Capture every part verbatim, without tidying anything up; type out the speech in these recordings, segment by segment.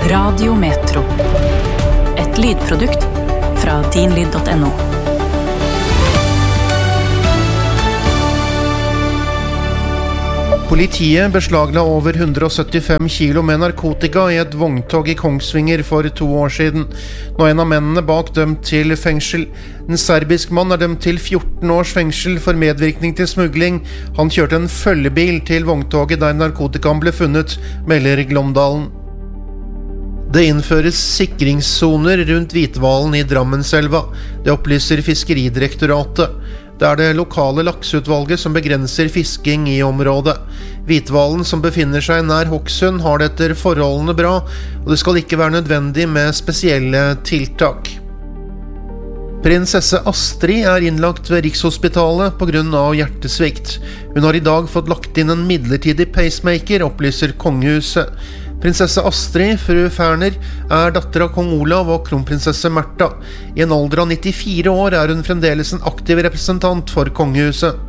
Radio Metro. Et lydprodukt fra din lyd punktum no. Politiet beslagla over hundre og syttifem kilo med narkotika i et vogntog i Kongsvinger for to år siden. Nå er en av mennene bak dømt til fengsel. En serbisk mann er dømt til fjorten års fengsel for medvirkning til smugling. Han kjørte en følgebil til vogntoget der narkotikaen ble funnet, melder Glåmdalen. Det innføres sikringssoner rundt Hvitvalen i Drammenselva. Det opplyser Fiskeridirektoratet. Det er det lokale lakseutvalget som begrenser fisking i området. Hvitvalen som befinner seg nær Hokksund har det etter forholdene bra, og det skal ikke være nødvendig med spesielle tiltak. Prinsesse Astrid er innlagt ved Rikshospitalet på grunn av hjertesvikt. Hun har i dag fått lagt inn en midlertidig pacemaker, opplyser kongehuset. Prinsesse Astrid, fru Ferner, er datter av kong Olav og kronprinsesse Märtha. I en alder av nittifire år er hun fremdeles en aktiv representant for kongehuset.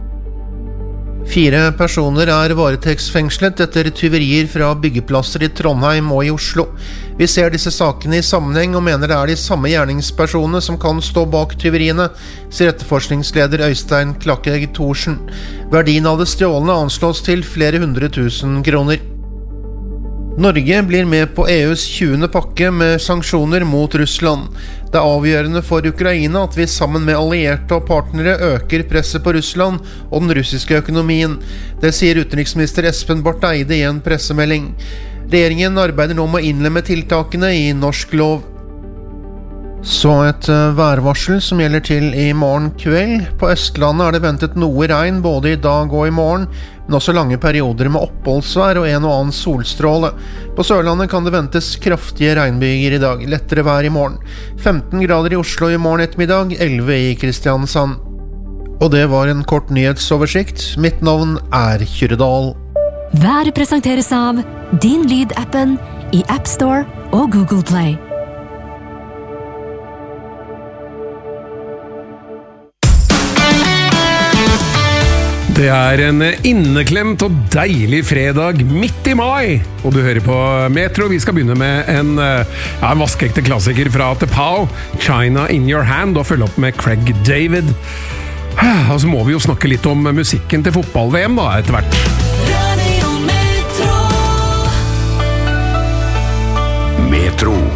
Fire personer er varetektsfengslet etter tyverier fra byggeplasser i Trondheim og i Oslo. Vi ser disse sakene i sammenheng og mener det er de samme gjerningspersonene som kan stå bak tyveriene, sier etterforskningsleder Øystein Klakkegg Thorsen. Verdien av det stjålne anslås til flere hundre tusen kroner. Norge blir med på E U's tjuende pakke med sanksjoner mot Russland. Det er avgjørende for Ukraina at vi sammen med allierte og partnere øker presset på Russland og den russiske økonomien. Det sier utenriksminister Espen Barth Eide i en pressemelding. Regjeringen arbeider nå med å innlemme tiltakene i norsk lov. Så et værvarsel som gjelder til i morgen kveld. På Østlandet er det ventet noe regn både i dag og i morgen, men også lange perioder med oppholdsvær og en og annen solstråle. På Sørlandet kan det ventes kraftige regnbyger i dag, lettere vær i morgen. femten grader i Oslo i morgen ettermiddag, elleve i Kristiansand. Og det var en kort nyhetsoversikt. Mitt navn er Kyrredal. Været presenteres av Din Lyd-appen i App Store og Google Play. Det er en inneklemt og deilig fredag midt i mai, og du hører på Metro. Vi skal begynne med en, ja, en vaskekte klassiker fra Tepau, China in Your Hand, og følge opp med Craig David. Og så må vi jo snakke litt om musikken til fotball-V M da, etter hvert. Radio Metro. Metro.